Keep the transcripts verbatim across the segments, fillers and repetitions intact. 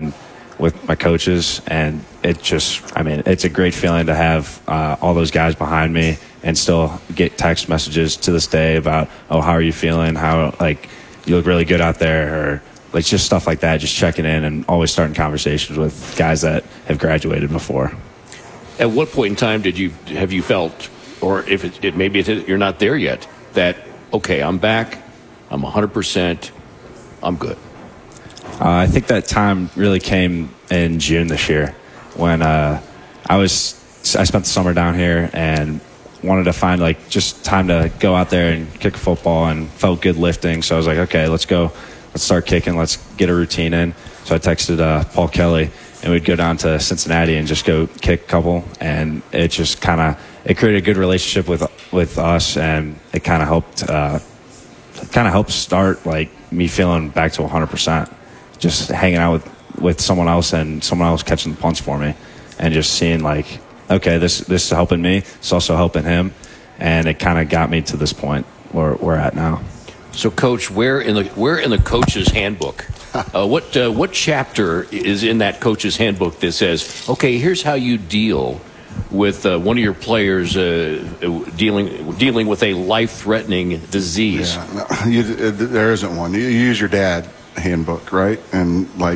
and with my coaches, and it just, I mean, it's a great feeling to have uh, all those guys behind me and still get text messages to this day about, oh, how are you feeling? How, like, you look really good out there, or like just stuff like that, just checking in and always starting conversations with guys that have graduated before. At what point in time did you, have you felt, or if it, it maybe it, you're not there yet, that, okay, I'm back, I'm one hundred percent, I'm good? Uh, I think that time really came in June this year when uh, I was I spent the summer down here and wanted to find like just time to go out there and kick a football, and felt good lifting. So I was like, okay, let's go, let's start kicking, let's get a routine in. So I texted uh, Paul Kelly, and we'd go down to Cincinnati and just go kick a couple, and it just kind of it created a good relationship with with us, and it kind of helped uh, kind of helped start like me feeling back to one hundred percent. Just hanging out with, with someone else and someone else catching the punch for me, and just seeing like, okay, this this is helping me, it's also helping him, and it kind of got me to this point where we're at now. So, Coach, where in the where in the coach's handbook, uh, what uh, what chapter is in that coach's handbook that says, okay, here's how you deal with uh, one of your players uh, dealing dealing with a life-threatening disease? Yeah, no, you, there isn't one. You use your dad handbook, right? And like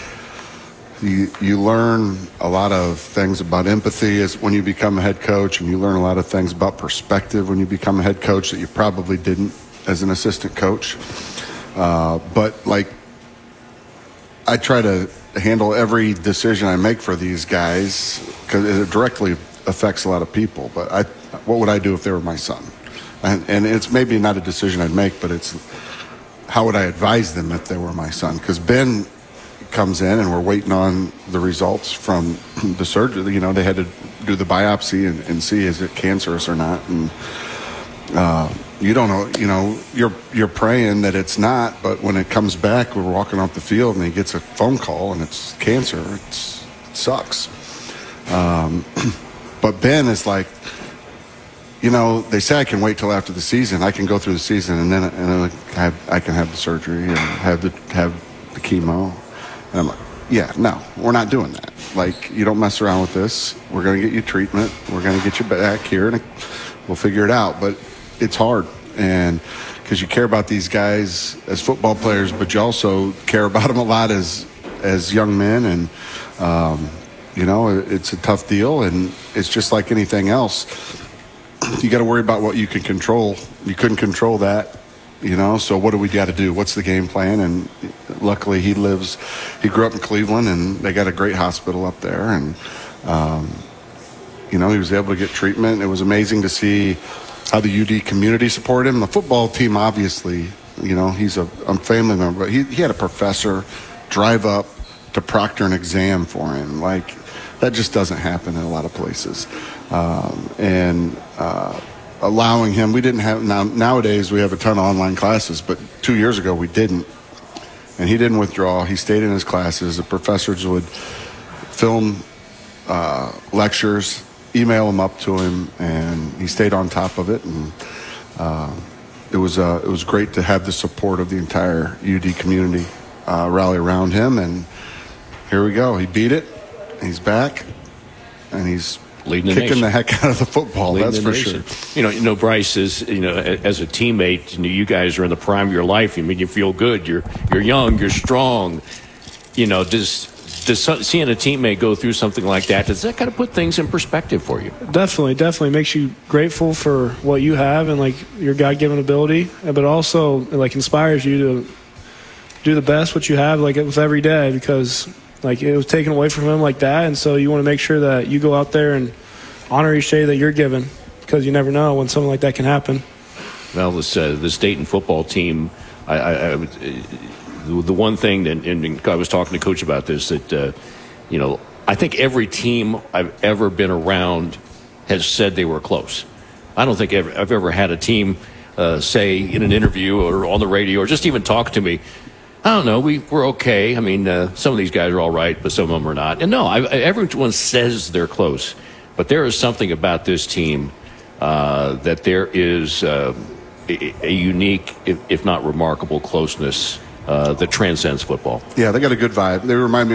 you you learn a lot of things about empathy as when you become a head coach, and you learn a lot of things about perspective when you become a head coach that you probably didn't as an assistant coach. Uh, but like I try to handle every decision I make for these guys because it directly affects a lot of people. But I, what would I do if they were my son? And, and it's maybe not a decision I'd make, but it's how would I advise them if they were my son? Because Ben comes in and we're waiting on the results from the surgery. You know, they had to do the biopsy and, and see is it cancerous or not. And uh, you don't know, you know, you're you're praying that it's not, but when it comes back, we're walking off the field and he gets a phone call and it's cancer. It's, it sucks. Um, but Ben is like, you know, they say I can wait till after the season. I can go through the season and then and then I, have, I can have the surgery and have the have the chemo. And I'm like, yeah, no, we're not doing that. Like, you don't mess around with this. We're going to get you treatment. We're going to get you back here and we'll figure it out. But it's hard, and because you care about these guys as football players, but you also care about them a lot as as young men, and um, you know, it's a tough deal, and it's just like anything else. You got to worry about what you can control. You couldn't control that, you know, so what do we got to do? What's the game plan? And luckily he lives, he grew up in Cleveland, and they got a great hospital up there, and um, you know, he was able to get treatment. It was amazing to see how the U D community supported him. The football team, obviously, you know, he's a, a family member, but he, he had a professor drive up to proctor an exam for him. Like, that just doesn't happen in a lot of places. Um, and uh, allowing him, we didn't have, now nowadays we have a ton of online classes, but two years ago we didn't. And he didn't withdraw. He stayed in his classes. The professors would film uh, lectures, email them up to him, and he stayed on top of it. And uh, it was uh, it was great to have the support of the entire U D community uh, rally around him. And here we go. He beat it. He's back, and he's leading the kicking nation. the heck out of the football. Leading that's the for nation. sure. You know, you know, Bryce is, you know, as a teammate, you know, you guys are in the prime of your life. I mean, you feel good. You're you're young. You're strong. You know, does. Does seeing a teammate go through something like that, does that kind of put things in perspective for you? Definitely, definitely makes you grateful for what you have and like your God-given ability, but also like inspires you to do the best what you have, like with every day, because like it was taken away from him like that, and so you want to make sure that you go out there and honor each day that you're given, because you never know when something like that can happen. Well, this uh, this Dayton football team, I. I, I would, uh, The one thing, that, and I was talking to Coach about this, that, uh, you know, I think every team I've ever been around has said they were close. I don't think I've ever had a team uh, say in an interview or on the radio or just even talk to me, I don't know, we, we're okay. I mean, uh, some of these guys are all right, but some of them are not. And no, I, everyone says they're close. But there is something about this team uh, that there is uh, a, a unique, if, if not remarkable, closeness Uh, that transcends football. Yeah, they got a good vibe. They remind me